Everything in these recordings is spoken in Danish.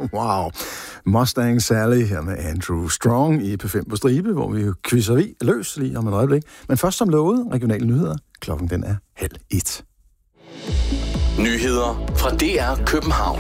Wow. Mustang Sally her med Andrew Strong i P5 på stribe, hvor vi quizzer løs lige om et øjeblik. Men først som lovet, regionale nyheder. Klokken den er 12:30. Nyheder fra DR København.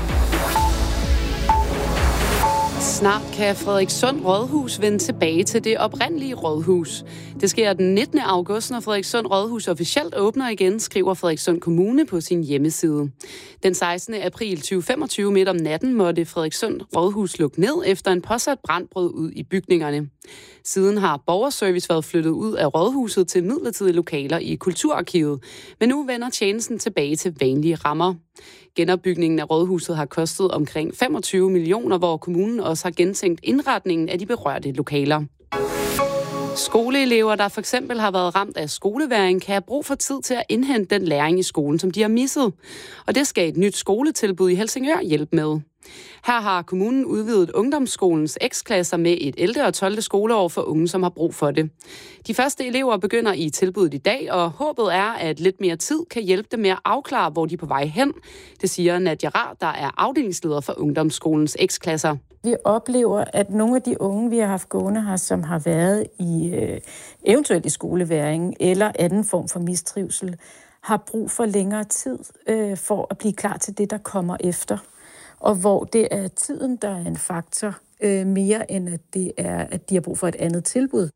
Snart kan Frederikssund Rådhus vende tilbage til det oprindelige rådhus. Det sker den 19. august, når Frederikssund Rådhus officielt åbner igen, skriver Frederikssund Kommune på sin hjemmeside. Den 16. april 2025 midt om natten måtte Frederikssund Rådhus lukke ned, efter en påsat brand brød ud i bygningerne. Siden har borgerservice været flyttet ud af Rådhuset til midlertidige lokaler i Kulturarkivet, men nu vender tjenesten tilbage til vanlige rammer. Genopbygningen af Rådhuset har kostet omkring 25 millioner, hvor kommunen også har gentænkt indretningen af de berørte lokaler. Skoleelever, der for eksempel har været ramt af skolevægring, kan have brug for tid til at indhente den læring i skolen, som de har misset. Og det skal et nyt skoletilbud i Helsingør hjælpe med. Her har kommunen udvidet ungdomsskolens X-klasser med et 11. og 12. skoleår for unge, som har brug for det. De første elever begynder i tilbuddet i dag, og håbet er, at lidt mere tid kan hjælpe dem med at afklare, hvor de er på vej hen. Det siger Nadia Rar, der er afdelingsleder for ungdomsskolens X-klasser. Vi oplever, at nogle af de unge, vi har haft gående her, som har været i eventuelt i skoleværing eller anden form for mistrivsel, har brug for længere tid for at blive klar til det, der kommer efter. Og hvor det er tiden, der er en faktor mere end at det er, at de har brug for et andet tilbud.